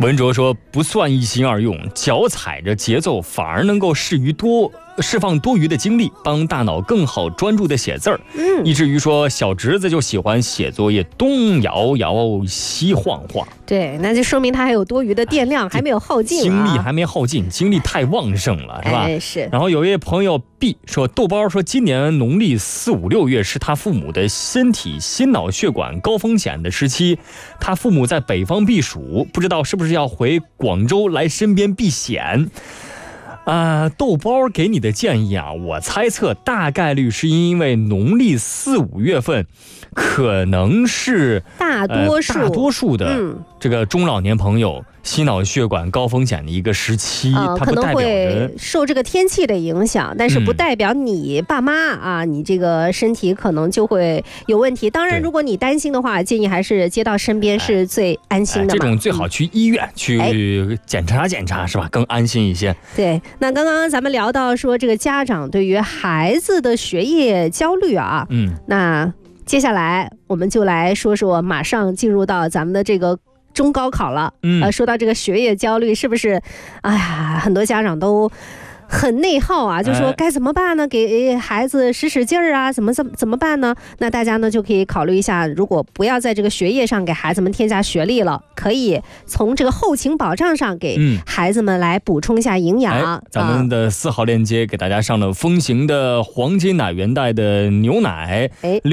文卓说，不算一心二用，脚踩着节奏，反而能够释放多余的精力，帮大脑更好专注的写字儿。以至于说小侄子就喜欢写作业，东摇摇西晃晃。 对，那就说明他还有多余的电量，还没有耗尽， 精力还没耗尽，精力太旺盛了，是吧？ 是。 然后有一位朋友 B 说，豆包说，今年农历4、5、6月是他父母的身体心脑血管高风险的时期，他父母在北方避暑，不知道是不是要回广州来身边避险。豆包给你的建议啊，我猜测大概率是因为农历4、5月份可能是大多数的这个中老年朋友心脑血管高风险的一个时期，它不代表着可能会受这个天气的影响，但是不代表你爸妈你这个身体可能就会有问题。当然如果你担心的话，建议还是接到身边是最安心的嘛。 这种最好去医院去检查检查，是吧？更安心一些。 对，那刚刚咱们聊到说这个家长对于孩子的学业焦虑啊，那接下来我们就来说说马上进入到咱们的这个中高考了。说到这个学业焦虑，是不是很多家长都很内耗啊，就说该怎么办呢？给孩子使劲儿啊，怎么办呢？那大家呢就可以考虑一下，如果不要在这个学业上给孩子们添加学历了，可以从这个后勤保障上给孩子们来补充一下营养。 咱们的4号链接给大家上了风行的黄金奶源代的牛奶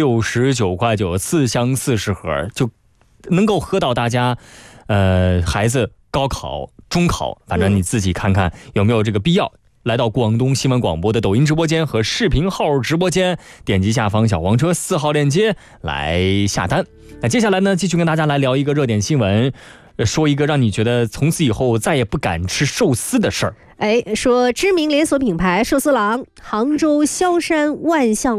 ，69.9块，4箱40盒，就能够喝到大家孩子高考中考，反正你自己看看有没有这个必要。来到广东新闻广播的抖音直播间和视频号直播间，点击下方小黄车4号链接来下单。那接下来呢，继续跟大家来聊一个热点新闻，说一个让你觉得从此以后再也不敢吃寿司的事儿。 说知名连锁品牌寿司郎杭州萧山万象